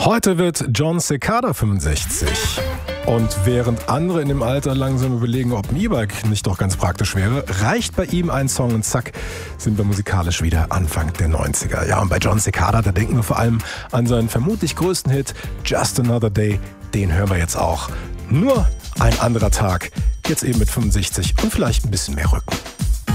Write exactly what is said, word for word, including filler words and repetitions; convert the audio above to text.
Heute wird John Cicada fünfundsechzig. Und während andere in dem Alter langsam überlegen, ob ein E-Bike nicht doch ganz praktisch wäre, reicht bei ihm ein Song und zack, sind wir musikalisch wieder Anfang der neunziger. Ja, und bei John Cicada, da denken wir vor allem an seinen vermutlich größten Hit Just Another Day. Den hören wir jetzt auch. Nur ein anderer Tag, jetzt eben mit fünfundsechzig und vielleicht ein bisschen mehr Rücken.